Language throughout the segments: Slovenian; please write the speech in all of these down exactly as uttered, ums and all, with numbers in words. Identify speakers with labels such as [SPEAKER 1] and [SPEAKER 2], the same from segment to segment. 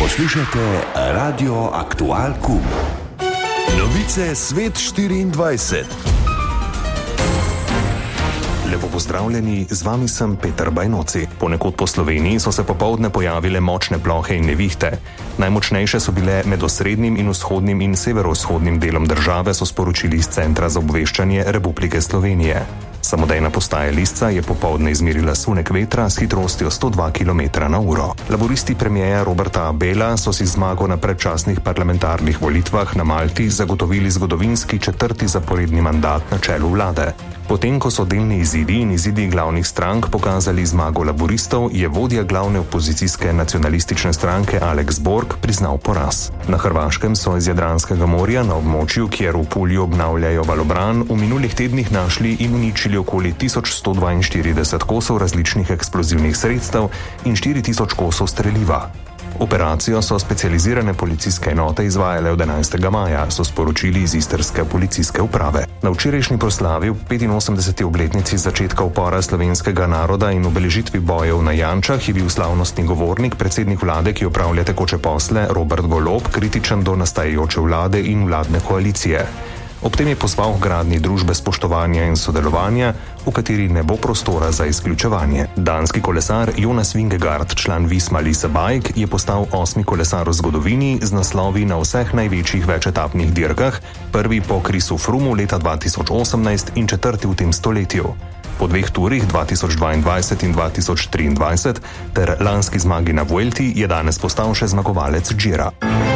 [SPEAKER 1] Poslušajte Radio Aktual Q. Novice Svet štiriindvajset.
[SPEAKER 2] Lepo pozdravljeni, z vami sem Peter Bajnoci. Ponekod po Sloveniji so se popoldne pojavile močne plohe in nevihte. Najmočnejše so bile med osrednjim in vzhodnim in severovzhodnim delom države, so sporočili iz Centra za obveščanje Republike Slovenije. Samodejna postaja Lisca je popoldne izmerila sunek vetra s hitrostjo sto dva kilometra na uro. Laboristi premierja Roberta Abela so si zmago na predčasnih parlamentarnih volitvah na Malti zagotovili zgodovinski četrti zaporedni mandat na čelu vlade. Potem, ko so delni izidi in izidi glavnih strank pokazali zmago laboristov, je vodja glavne opozicijske nacionalistične stranke Alex Borg priznal poraz. Na Hrvaškem so iz Jadranskega morja na območju, kjer v Pulju obnavljajo valobran, v minulih tednih našli in uničili okoli tisoč sto dvainštirideset kosov različnih eksplozivnih sredstev in štiri tisoč kosov streliva. Operacijo so specializirane policijske enote izvajale od enajstega maja, so sporočili iz istrske policijske uprave. Na včerajšnji proslavi v petinosemdeseti obletnici začetka upora slovenskega naroda in obeležitvi bojev na Jančah je bil slavnostni govornik, predsednik vlade, ki opravlja tekoče posle, Robert Golob, kritičen do nastajajoče vlade in vladne koalicije. Ob tem je pozval k gradnji družbe spoštovanja in sodelovanja, v kateri ne bo prostora za izključevanje. Danski kolesar Jonas Vingegaard, član Visma Lease Bike, je postal osmi kolesar v zgodovini z naslovi na vseh največjih večetapnih dirkah, prvi po Chrisu Froomu leta dva tisoč osemnajst in četrti v tem stoletju. Po dveh turih dva tisoč dvaindvajset in dva tisoč triindvajset ter lanski zmagi na Vuelti je danes postal še zmagovalec Gira.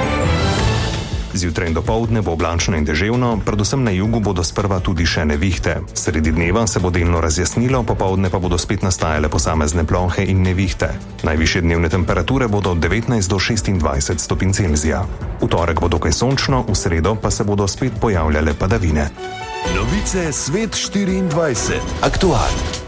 [SPEAKER 2] Zjutraj in dopoldne bo oblačno in deževno, predvsem na jugu bodo sprva tudi še nevihte. Sredi dneva se bo delno razjasnilo, popoldne pa bodo spet nastajale posamezne plohe in nevihte. Najvišje dnevne temperature bodo od devetnajst do šestindvajset stopinj Celzija. V torek bo dokaj sončno, v sredo pa se bodo spet pojavljale padavine.
[SPEAKER 1] Novice Svet štiriindvajset. Aktual.